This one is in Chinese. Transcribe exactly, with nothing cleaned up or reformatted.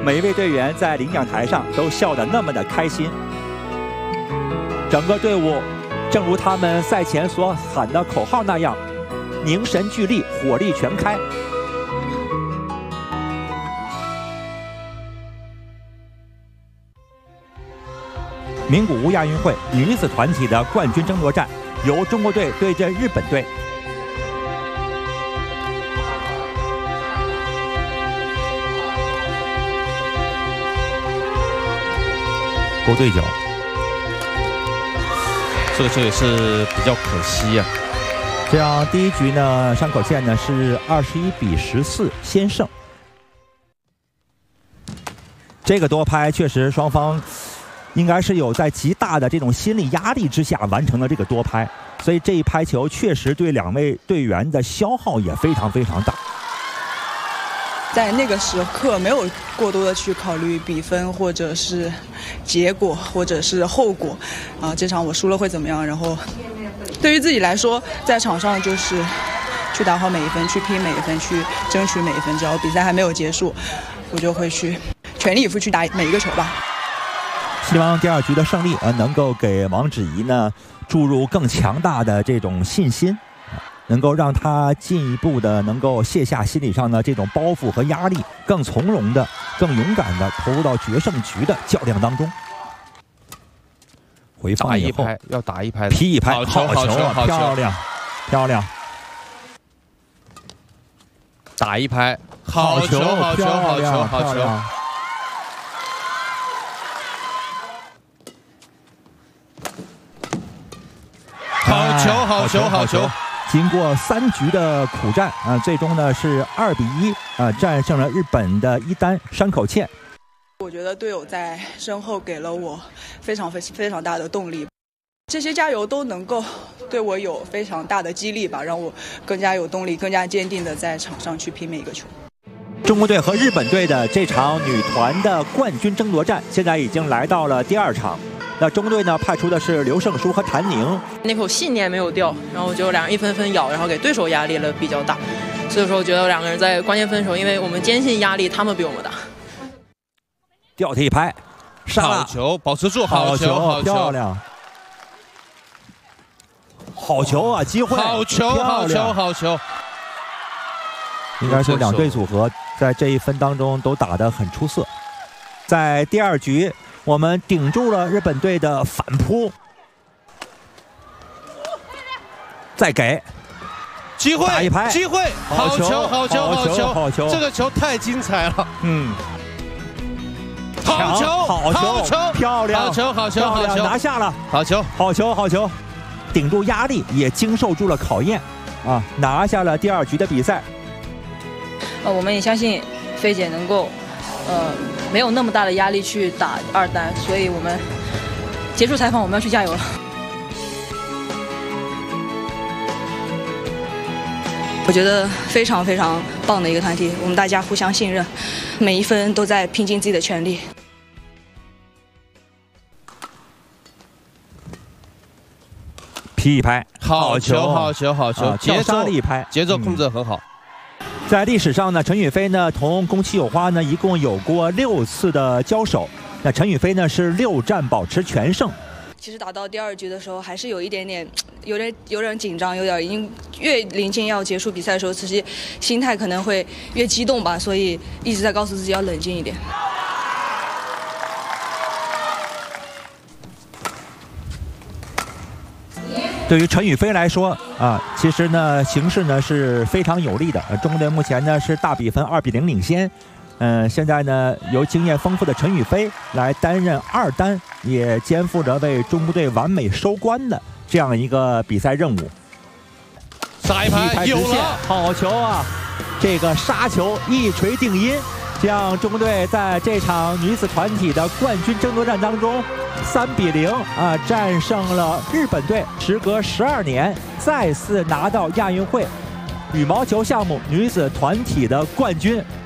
每一位队员在领奖台上都笑得那么的开心。整个队伍正如他们赛前所喊的口号那样，凝神聚力，火力全开。名古屋亚运会女子团体的冠军争夺战，由中国队对阵日本队。勾对角， 这个球也是比较可惜呀、啊。 这样第一局呢，山口茜呢是二十一比十四先胜。这个多拍确实双方应该是有在极大的这种心理压力之下完成了这个多拍，所以这一拍球确实对两位队员的消耗也非常非常大。 在那个时刻没有过多的去考虑比分或者是结果或者是后果啊，这场我输了会怎么样？然后对于自己来说，在场上就是去打好每一分，去拼每一分，去争取每一分。只要比赛还没有结束，我就会去全力以赴去打每一个球吧。 希望第二局的胜利呃能够给王芷怡呢注入更强大的这种信心，能够让他进一步的能够卸下心理上的这种包袱和压力，更从容的、更勇敢的投入到决胜局的较量当中。回放以后， 打一拍要打一拍， 劈一拍， 好球， 好球啊， 好球， 漂亮，漂亮， 打一拍，好球，好球，好球，好球。好球，好球，好球！ 经过三局的苦战啊，最终呢是二比一啊战胜了日本的一丹山口茜。 我觉得队友在身后给了我非常非非常大的动力，这些加油都能够对我有非常大的激励吧，让我更加有动力、更加坚定的在场上去拼每一个球。 中国队和日本队的这场女团的冠军争夺战，现在已经来到了第二场。那中国队呢派出的是刘胜书和谭宁， 那口信念没有掉，然后就两人一分分咬，然后给对手压力了比较大，所以说我觉得两个人在关键分手，因为我们坚信压力他们比我们大。 吊踢拍，上好球，保持住，好球，好球， 漂亮，好球啊，机会， 好球，好球，好球。 应该说两队组合在这一分当中都打得很出色。在第二局，我们顶住了日本队的反扑，再给机会， 打一拍， 机会，好球，好球，好球， 好球！ 这个球太精彩了， 嗯， 好球， 好球，漂亮， 好球，好球，好球， 拿下了， 好球， 好球，好球，顶住压力，也经受住了考验，啊，拿下了第二局的比赛。 呃，我们也相信菲姐能够，呃。没有那么大的压力去打二单，所以我们结束采访，我们要去加油了。 我觉得非常非常棒的一个团体，我们大家互相信任，每一分都在拼尽自己的全力。 劈一拍， 好球，好球，好球， 啊、节奏一拍， 节奏控制得很好。 嗯在历史上呢，陈雨菲呢同宫崎友花呢一共有过六次的交手，那陈雨菲呢是六战保持全胜。 其实打到第二局的时候，还是有一点点，有点有点紧张，有点已经越临近要结束比赛的时候，其实心态可能会越激动吧，所以一直在告诉自己要冷静一点。 对于陈雨菲来说啊，其实呢形势呢是非常有利的。中国队目前呢是大比分二比零领先。嗯、呃，现在呢由经验丰富的陈雨菲来担任二单，也肩负着为中国队完美收官的这样一个比赛任务。 杀一拍有了， 好球啊！这个杀球一锤定音，将中国队在这场女子团体的冠军争夺战当中三比零啊战胜了日本队，时隔十二年再次拿到亚运会羽毛球项目女子团体的冠军。